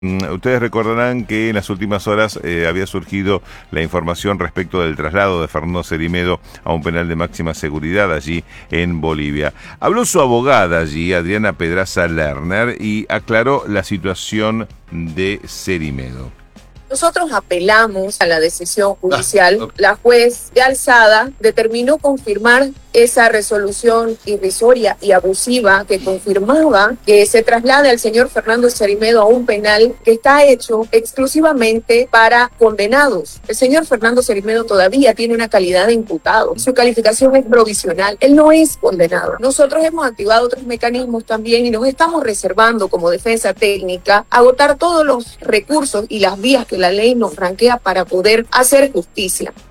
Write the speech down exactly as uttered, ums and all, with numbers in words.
Mm, Ustedes recordarán que en las últimas horas eh, había surgido la información respecto del traslado de Fernando Cerimedo a un penal de máxima seguridad allí en Bolivia. Habló su abogada allí, Adriana Pedraza Lerner, y aclaró la situación de Cerimedo. Nosotros apelamos a la decisión judicial. Ah, okay. La juez de alzada determinó confirmar esa resolución irrisoria y abusiva que confirmaba que se traslade al señor Fernando Cerimedo a un penal que está hecho exclusivamente para condenados. El señor Fernando Cerimedo todavía tiene una calidad de imputado. Su calificación es provisional. Él no es condenado. Nosotros hemos activado otros mecanismos también y nos estamos reservando como defensa técnica agotar todos los recursos y las vías que la ley nos franquea para poder hacer justicia.